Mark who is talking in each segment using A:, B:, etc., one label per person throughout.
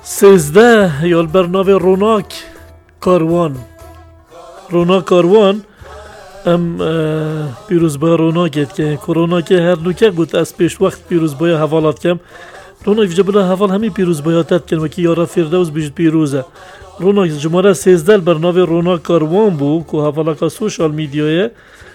A: 13 یال برنامه روناک کاروان ام پیروز با روناکت که کرونا که هر نوکه گوت از پیش وقت پیروز بایا حوالات کم روناک جبلا حوال همین پیروز بایاتت کن و که یارا فیردوز بیشت پیروزه روناک جمعه 13 برنامه روناک کاروان بو که حوالا که سوشال میدیایه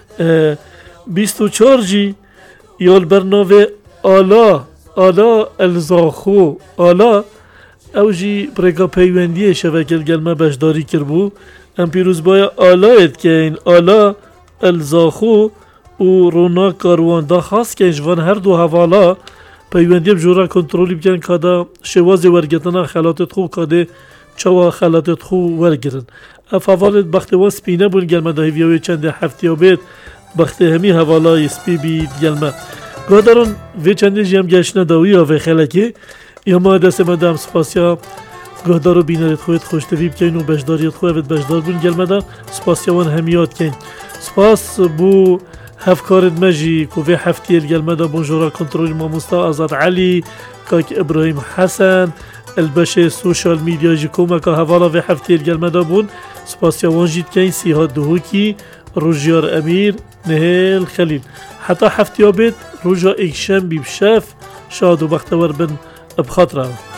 A: 24 جی یال برنامه آلا الزاخو آلا او جی پریکا پیوندی شبکل گلمه بشداری کر بو ام پیروز بایا آلایت که این آلا الزاخو و روناک کاروان دا خاص که جوان هر دو حوالا پیوندی بجورا کنترولی بکن که دا شواز ورگتنا خلاتت خو که چوا خلاتت خو ورگرن اف حوالت بخت وان سپینه بون گلمه دا هیویوی چند هفتی ها بید بخت همی حوالای سپی بید گلمه گادرون وی چنده جیم گشنه داوی ها وی خلکی یا ما دست مدام سپاسیا گهدارو بینارت خویت خوشتوی بکن و بشداریت خویت بشدار بون گلمه دا سپاسیوان همیات کن سپاس بو هفکارت مجی که وی هفتی الگلمه دا بونجورا کنترول ماموستا آزاد علی کاک ابراهیم حسن البشه سوشال میدیا جی کومه که حوالا وی هفتی الگلمه دا بون سپاسیوان جید کن سیهاد دهوکی روژیار امیر نهیل خلیل حتی هفتی ها بید روژا اکشن بیب شف شاد و بختور بن بخاطره